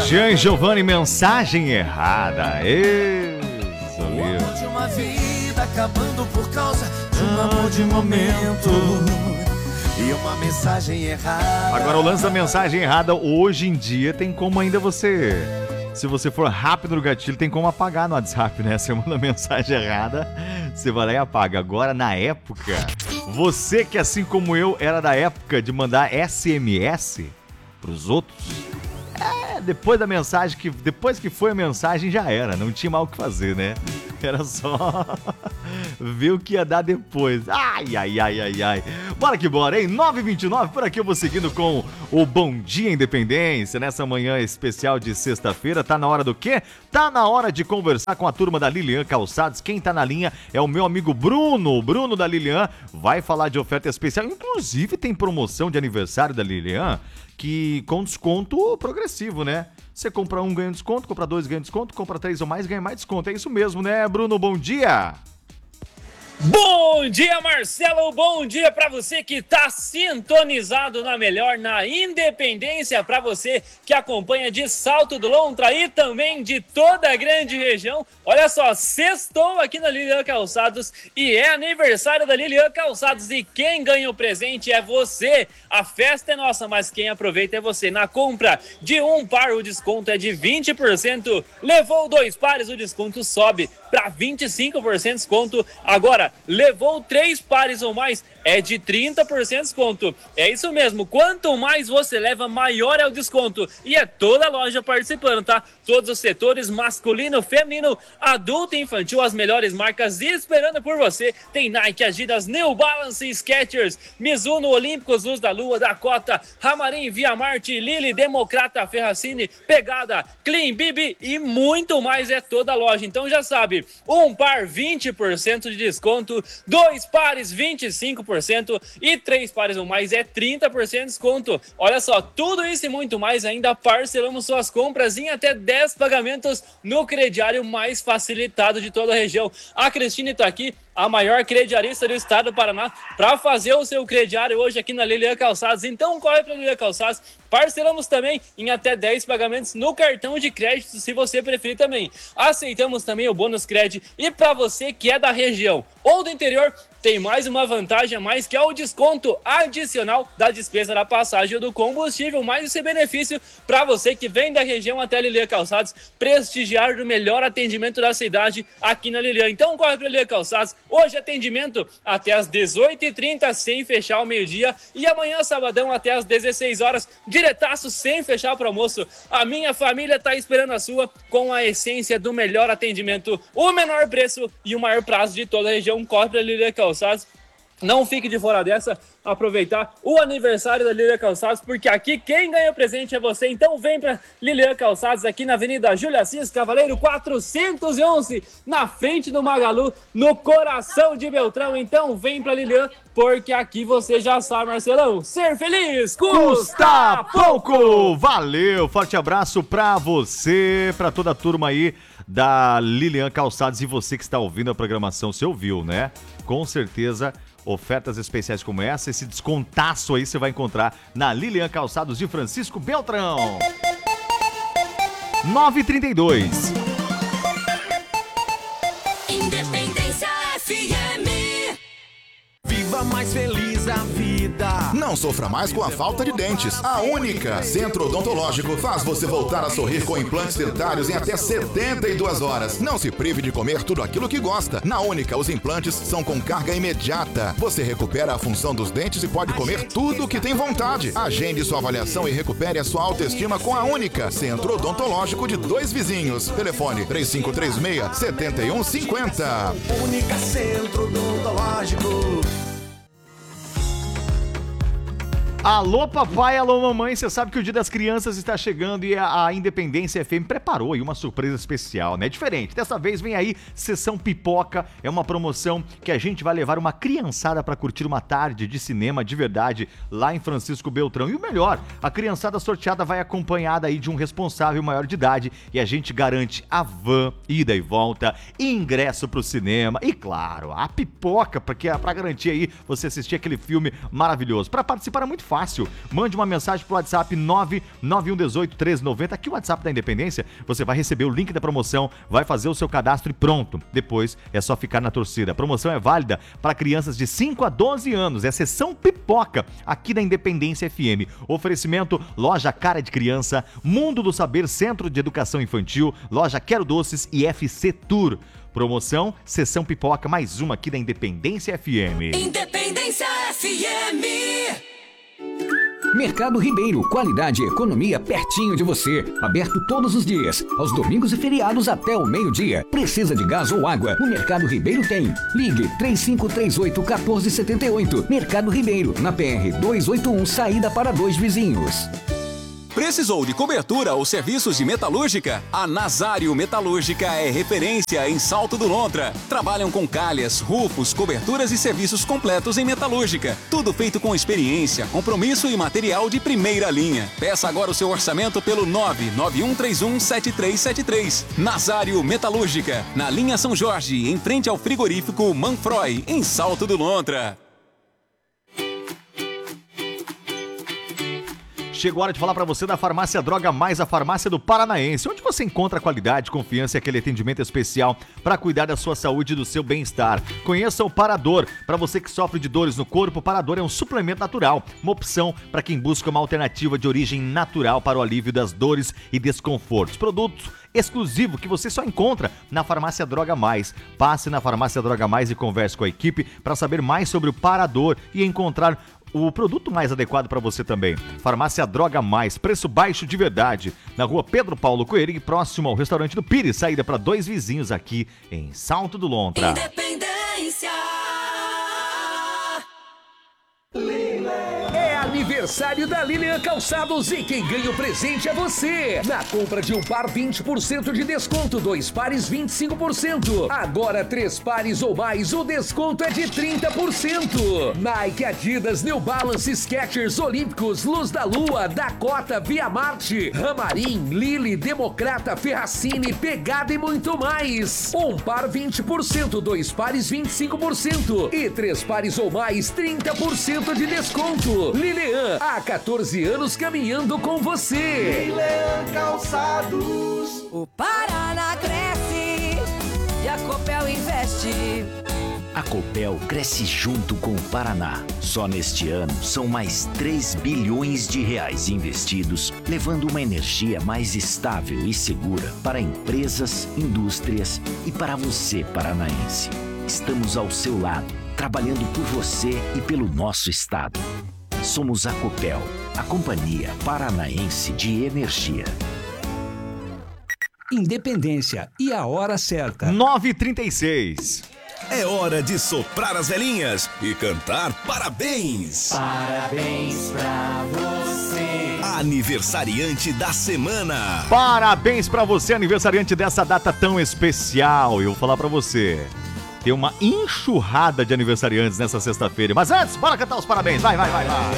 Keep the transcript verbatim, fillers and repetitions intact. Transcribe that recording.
Jean Giovanni, mensagem errada. Isso, o amor de uma vida acabando por causa de um amor de momento e uma mensagem errada. Agora o lance da mensagem errada, hoje em dia tem como ainda você, se você for rápido no gatilho, tem como apagar no WhatsApp, né? Você manda mensagem errada, você vai lá e apaga. Agora na época, você que assim como eu era da época de mandar S M S pros outros, é, depois da mensagem, que depois que foi a mensagem já era, não tinha mal o que fazer, né? Era só ver o que ia dar depois. Ai, ai, ai, ai, ai. Bora que bora, hein? nove e vinte e nove, por aqui eu vou seguindo com o Bom Dia Independência. Nessa manhã especial de sexta-feira, tá na hora do quê? Tá na hora de conversar com a turma da Lilian Calçados. Quem tá na linha é o meu amigo Bruno. Bruno da Lilian vai falar de oferta especial. Inclusive tem promoção de aniversário da Lilian, que com desconto progressivo, né? Você compra um, ganha desconto, compra dois, ganha desconto, compra três ou mais, ganha mais desconto. É isso mesmo, né, Bruno? Bom dia! Bom dia, Marcelo, bom dia para você que tá sintonizado na melhor, na Independência, para você que acompanha de Salto do Lontra e também de toda a grande região. Olha só, sextou aqui na Lilian Calçados e é aniversário da Lilian Calçados e quem ganha o presente é você. A festa é nossa, mas quem aproveita é você. Na compra de um par, o desconto é de vinte por cento. Levou dois pares, o desconto sobe para vinte e cinco por cento de desconto. Agora, levou três pares ou mais, é de trinta por cento de desconto. É isso mesmo, quanto mais você leva, maior é o desconto. E é toda a loja participando, tá? Todos os setores, masculino, feminino, adulto e infantil, as melhores marcas esperando por você. Tem Nike, Adidas, New Balance, Skechers, Mizuno, Olímpicos, Luz da Lua, Dakota, Ramarim, Via Marte, Lili, Democrata, Ferracini, Pegada, Clean, Bibi e muito mais. É toda a loja, então já sabe, um par vinte por cento de desconto, dois pares vinte e cinco por cento e três pares ou mais é trinta por cento de desconto. Olha só, tudo isso e muito mais, ainda parcelamos suas compras em até dez pagamentos no crediário mais facilitado de toda a região. A Cristine está aqui, a maior crediarista do estado do Paraná, para fazer o seu crediário hoje aqui na Lilian Calçados. Então corre para a Lilian Calçados. Parcelamos também em até dez pagamentos no cartão de crédito, se você preferir também. Aceitamos também o bônus crédito. E para você que é da região ou do interior, tem mais uma vantagem a mais, que é o desconto adicional da despesa da passagem do combustível. Mais esse benefício para você que vem da região até a Lilian Calçados, prestigiar o melhor atendimento da cidade aqui na Lilian. Então corre para a Lilian Calçados. Hoje atendimento até às dezoito e trinta, sem fechar ao meio-dia. E amanhã, sabadão, até às dezesseis horas, diretaço, sem fechar para o almoço. A minha família está esperando a sua, com a essência do melhor atendimento, o menor preço e o maior prazo de toda a região. Corre para a Lilian Calçados. Não fique de fora dessa, aproveitar o aniversário da Lilian Calçados, porque aqui quem ganha o presente é você. Então vem para Lilian Calçados, aqui na Avenida Júlia Assis Cavaleiro quatrocentos e onze, na frente do Magalu, no coração de Beltrão. Então vem para Lilian, porque aqui você já sabe, Marcelão, ser feliz custa pouco. Valeu, forte abraço pra você, pra toda a turma aí da Lilian Calçados. E você que está ouvindo a programação, você ouviu, né? Com certeza, ofertas especiais como essa, esse descontaço aí você vai encontrar na Lilian Calçados de Francisco Beltrão. nove e trinta e dois. Independência F M. Viva mais feliz a vida. Não sofra mais com a falta de dentes. A Única Centro Odontológico faz você voltar a sorrir com implantes dentários em até setenta e duas horas. Não se prive de comer tudo aquilo que gosta. Na Única, os implantes são com carga imediata. Você recupera a função dos dentes e pode comer tudo o que tem vontade. Agende sua avaliação e recupere a sua autoestima com a Única Centro Odontológico de Dois Vizinhos. Telefone três cinco três seis, sete um cinco zero. Única Centro Odontológico. Alô papai, alô mamãe, você sabe que o Dia das Crianças está chegando e a Independência F M preparou aí uma surpresa especial, né? Diferente, dessa vez vem aí Sessão Pipoca, é uma promoção que a gente vai levar uma criançada para curtir uma tarde de cinema de verdade lá em Francisco Beltrão. E o melhor, a criançada sorteada vai acompanhada aí de um responsável maior de idade e a gente garante a van, ida e volta, ingresso pro cinema e claro, a pipoca, porque para garantir aí você assistir aquele filme maravilhoso. Para participar é muito fácil. fácil. Mande uma mensagem pro WhatsApp nove nove um um oito treze noventa. Aqui o WhatsApp da Independência. Você vai receber o link da promoção, vai fazer o seu cadastro e pronto. Depois é só ficar na torcida. A promoção é válida para crianças de cinco a doze anos. É sessão pipoca aqui da Independência F M. Oferecimento Loja Cara de Criança, Mundo do Saber, Centro de Educação Infantil, Loja Quero Doces e F C Tour. Promoção Sessão Pipoca, mais uma aqui da Independência F M. Independência F M. Mercado Ribeiro, qualidade e economia pertinho de você. Aberto todos os dias, aos domingos e feriados até o meio-dia. Precisa de gás ou água? O Mercado Ribeiro tem. Ligue três cinco três oito um quatro sete oito. Mercado Ribeiro, na P R duzentos e oitenta e um, saída para Dois Vizinhos. Precisou de cobertura ou serviços de metalúrgica? A Nazário Metalúrgica é referência em Salto do Lontra. Trabalham com calhas, rufos, coberturas e serviços completos em metalúrgica. Tudo feito com experiência, compromisso e material de primeira linha. Peça agora o seu orçamento pelo nove nove um três um sete três sete três. Nazário Metalúrgica, na linha São Jorge, em frente ao frigorífico Manfroy, em Salto do Lontra. Chegou a hora de falar para você da Farmácia Droga Mais, a farmácia do Paranaense, onde você encontra qualidade, confiança e aquele atendimento especial para cuidar da sua saúde e do seu bem-estar. Conheça o Parador. Para você que sofre de dores no corpo, o Parador é um suplemento natural, uma opção para quem busca uma alternativa de origem natural para o alívio das dores e desconfortos. Produto exclusivo que você só encontra na Farmácia Droga Mais. Passe na Farmácia Droga Mais e converse com a equipe para saber mais sobre o Parador e encontrar o produto mais adequado para você também. Farmácia Droga Mais, preço baixo de verdade. Na rua Pedro Paulo Coelho, próximo ao restaurante do Pires, saída para Dois Vizinhos aqui em Salto do Lontra. Independência. É aniversário da Lilian Calçados e quem ganha o presente é você. Na compra de um par, vinte por cento de desconto, dois pares, vinte e cinco por cento. Agora, três pares ou mais, o desconto é de trinta por cento. Nike, Adidas, New Balance, Skechers, Olímpicos, Luz da Lua, Dakota, Via Marte, Ramarim, Lili, Democrata, Ferracini, Pegada e muito mais. Um par, vinte por cento, dois pares, vinte e cinco por cento e três pares ou mais, trinta por cento de desconto. Lilian, há quatorze anos caminhando com você. Lilian Calçados. O Paraná cresce e a Copel investe. A Copel cresce junto com o Paraná. Só neste ano são mais três bilhões de reais investidos, levando uma energia mais estável e segura para empresas, indústrias e para você, paranaense. Estamos ao seu lado, trabalhando por você e pelo nosso estado. Somos a Copel, a Companhia Paranaense de Energia. Independência e a hora certa. nove e trinta e seis. É hora de soprar as velhinhas e cantar parabéns. Parabéns pra você. Aniversariante da semana. Parabéns pra você, aniversariante dessa data tão especial. Eu vou falar pra você. Tem uma enxurrada de aniversariantes nessa sexta-feira. Mas antes, bora cantar os parabéns. Vai, vai, vai, vai.